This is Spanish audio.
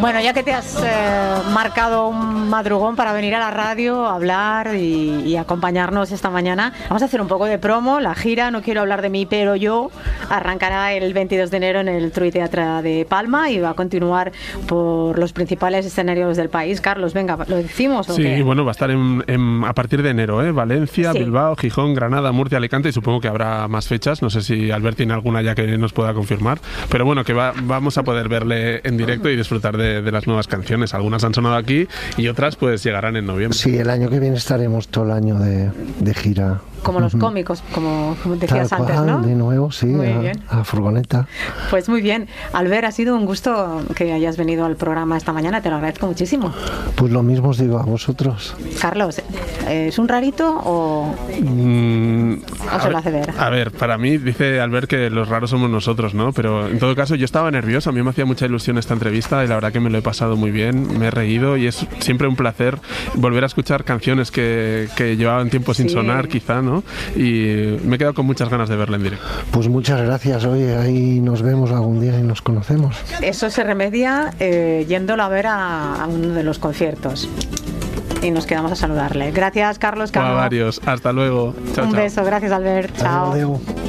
Bueno, ya que te has marcado un madrugón para venir a la radio a hablar y acompañarnos esta mañana, vamos a hacer un poco de promo. La gira No quiero hablar de mí, pero yo arrancará el 22 de enero en el Truy Teatre de Palma y va a continuar por los principales escenarios del país. Carlos, venga, ¿lo decimos o qué? Sí, bueno, va a estar a partir de enero, Valencia, sí. Bilbao, Gijón, Granada, Murcia, Alicante, y supongo que habrá más fechas. No sé si Albert tiene alguna ya que nos pueda confirmar, pero bueno, que vamos a poder verle en directo y disfrutar de las nuevas canciones. Algunas han sonado aquí y otras pues llegarán en noviembre. Sí, el año que viene estaremos todo el año de gira. Como los cómicos, como decías tal antes, cual, ¿no? De nuevo, sí, a furgoneta. Pues muy bien. Albert, ha sido un gusto que hayas venido al programa esta mañana, te lo agradezco muchísimo. Pues lo mismo os digo a vosotros. Carlos, ¿es un rarito o se lo hace ver? A ver, para mí, dice Albert que los raros somos nosotros, ¿no? Pero en todo caso yo estaba nervioso, a mí me hacía mucha ilusión esta entrevista y la verdad que me lo he pasado muy bien, me he reído y es siempre un placer volver a escuchar canciones que llevaban tiempo sin sonar, quizá, ¿no? Y me he quedado con muchas ganas de verla en directo. Pues muchas gracias, oye, ahí nos vemos algún día y nos conocemos. Eso se remedia yéndolo a ver a uno de los conciertos. Y nos quedamos a saludarle. Gracias, Carlos. A varios. Hasta luego. Chao, un beso. Gracias, Albert. Chao. Adiós.